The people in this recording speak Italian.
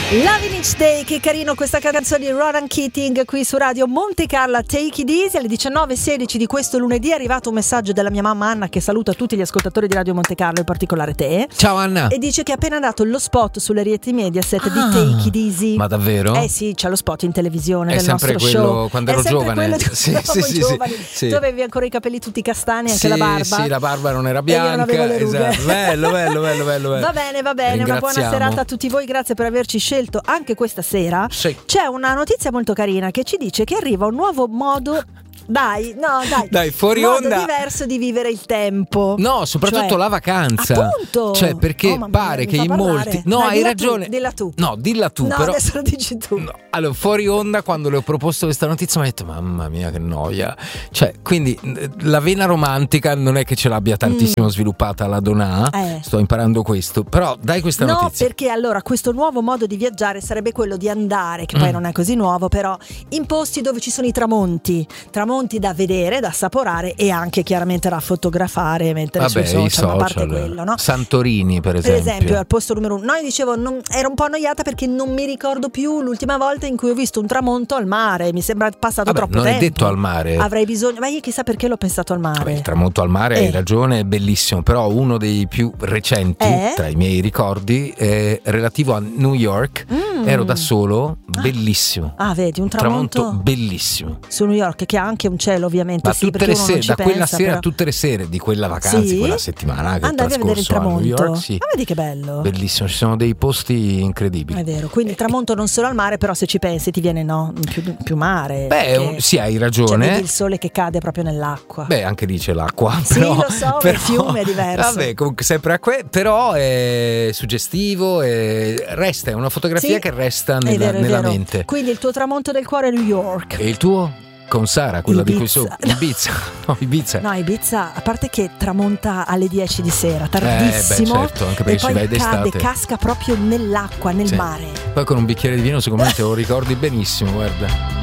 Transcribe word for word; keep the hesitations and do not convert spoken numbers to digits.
Loving Each Day, che carino questa canzone di Ronan Keating qui su Radio Monte Carlo. Take It Easy. Alle diciannove e sedici di questo lunedì è arrivato un messaggio della mia mamma Anna, che saluta tutti gli ascoltatori di Radio Monte Carlo, in particolare te. Ciao Anna. E dice che ha appena dato lo spot sulle reti Mediaset ah, di Take It Easy. Ma davvero? Eh sì, c'è lo spot in televisione è del nostro quello, show. Quando ero è sempre giovane. quello di sì, sì, sì, giovani. sì. Tu avevi ancora i capelli tutti castani, anche sì, la barba. Sì, la barba non era bianca. E io non avevo le rughe. Esatto. Bello, bello, bello, bello, bello. Va bene, va bene. Una buona serata a tutti voi. Grazie per averci scelto anche questa sera. Sì. C'è una notizia molto carina che ci dice che arriva un nuovo modo. Dai, no, dai. Dai, fuori modo onda. diverso di vivere il tempo. No, soprattutto cioè, la vacanza. Appunto. Cioè, perché oh, pare mia, che in parlare. molti. No, dai, hai ragione. Tu, dilla tu. No, dilla tu. No, però... adesso lo dici tu. No. Allora, fuori onda, quando le ho proposto questa notizia, mi ha detto: mamma mia, che noia. Cioè, quindi la vena romantica non è che ce l'abbia tantissimo mm. sviluppata la Donà. Eh. Sto imparando questo. Però dai questa no, notizia. No, perché allora questo nuovo modo di viaggiare sarebbe quello di andare, che poi mm. non è così nuovo, però in posti dove ci sono i tramonti. Tramonti da vedere, da assaporare e anche chiaramente da fotografare, mettere Vabbè, sui social, i social. A parte quello, no? Santorini, per esempio. Per esempio, al posto numero uno. No, io dicevo, non, ero un po' annoiata perché non mi ricordo più l'ultima volta in cui ho visto un tramonto al mare. Mi sembra passato Vabbè, troppo non tempo. Non è detto al mare. Avrei bisogno, ma io chissà perché l'ho pensato al mare. Vabbè, il tramonto al mare, eh. hai ragione, è bellissimo. Però uno dei più recenti, eh? tra i miei ricordi, è relativo a New York. Mm. Ero da solo, bellissimo. Ah, vedi, un tramonto, tramonto bellissimo su New York, che ha anche un cielo, ovviamente. Ma sì, tutte le sere, da pensa, quella sera però. a tutte le sere di quella vacanza, sì? quella settimana che andavi è a vedere il trascorso a New tramonto. York, sì. Ma vedi che bello. Bellissimo, ci sono dei posti incredibili. È vero, quindi il tramonto non solo al mare, però se ci pensi ti viene no, più, più mare. Beh, un, sì, hai ragione. Cioè, vedi il sole che cade proprio nell'acqua. Beh, anche lì c'è l'acqua. Sì, però, lo so, però, il fiume è diverso. Vabbè, comunque sempre acqua, però è suggestivo, è, resta, è una fotografia sì, che resta nella, vero, nella mente. Quindi il tuo tramonto del cuore è New York. E il tuo? Con Sara, quella Ibiza. di cui so Ibiza. No, Ibiza. No, Ibiza, a parte che tramonta alle dieci di sera, tardissimo. Eh, beh, certo, anche perché e ci poi vai d'estate. cade, casca proprio nell'acqua, nel sì. mare. Poi con un bicchiere di vino, secondo me te lo ricordi benissimo, guarda.